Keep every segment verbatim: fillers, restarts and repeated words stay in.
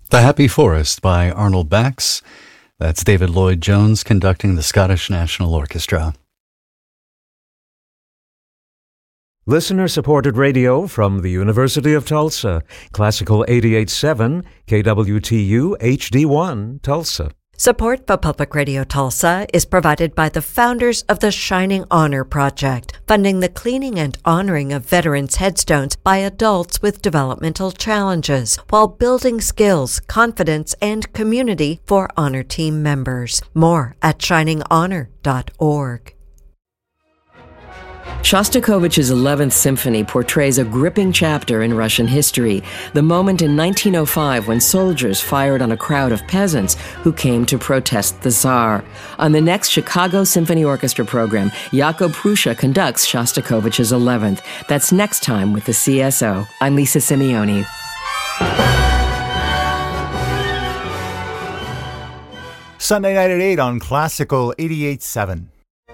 The Happy Forest by Arnold Bax. That's David Lloyd-Jones conducting the Scottish National Orchestra. Listener-supported radio from the University of Tulsa. Classical eighty-eight point seven, K W T U H D one, Tulsa. Support for Public Radio Tulsa is provided by the founders of the Shining Honor Project, funding the cleaning and honoring of veterans' headstones by adults with developmental challenges, while building skills, confidence, and community for honor team members. More at shining honor dot org. Shostakovich's eleventh Symphony portrays a gripping chapter in Russian history, the moment in nineteen oh five when soldiers fired on a crowd of peasants who came to protest the Tsar. On the next Chicago Symphony Orchestra program, Jakub Prussia conducts Shostakovich's eleventh. That's next time with the C S O. I'm Lisa Simeone. Sunday night at eight on Classical eighty-eight point seven.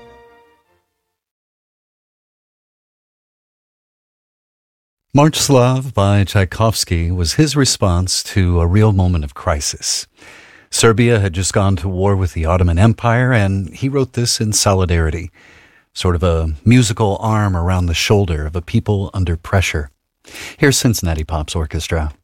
March Slav by Tchaikovsky was his response to a real moment of crisis. Serbia had just gone to war with the Ottoman Empire, and he wrote this in solidarity, sort of a musical arm around the shoulder of a people under pressure. Here's Cincinnati Pop's Orchestra.